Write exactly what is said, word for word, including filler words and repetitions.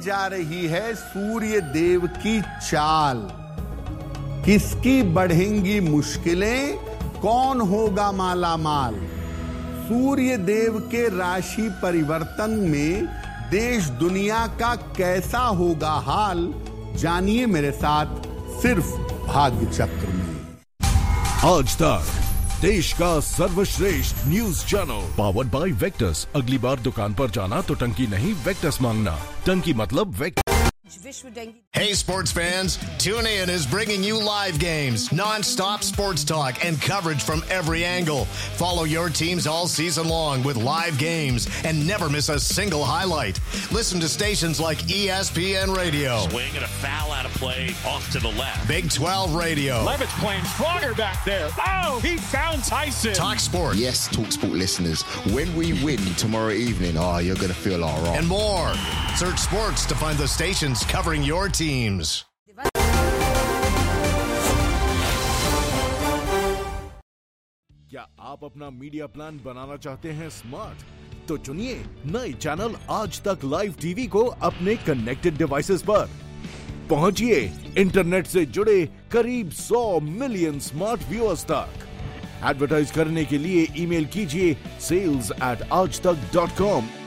जा रही है सूर्य देव की चाल। किसकी बढ़ेंगी मुश्किलें, कौन होगा माला माल। सूर्य देव के राशि परिवर्तन में देश दुनिया का कैसा होगा हाल, जानिए मेरे साथ सिर्फ भाग्य चक्र में। आज तक देश का सर्वश्रेष्ठ news channel powered by Victus. अगली बार दुकान पर जाना तो टंकी नहीं वेक्टस मांगना। टंकी मतलब Victus. Hey sports fans, TuneIn is bringing you live games, non-stop sports talk, and coverage from every angle. Follow your teams all season long with live games and never miss a single highlight. Listen to stations like E S P N Radio. Swing and a foul out of play off to the left. Big twelve Radio. Levitt's playing stronger back there. Oh, he found Tyson. Talk Sport. Yes, Talk Sport listeners. When we win tomorrow evening, oh, you're going to feel all right. And more. Search sports to find the stations covering your teams. क्या आप अपना media plan बनाना चाहते हैं smart? तो चुनिए नए channel आज तक लाइव टीवी को अपने कनेक्टेड डिवाइसेस पर। पहुंचिए इंटरनेट से जुड़े करीब सौ मिलियन स्मार्ट व्यूअर्स तक। एडवर्टाइज करने के लिए ईमेल कीजिए सेल्स एट आज तक डॉट कॉम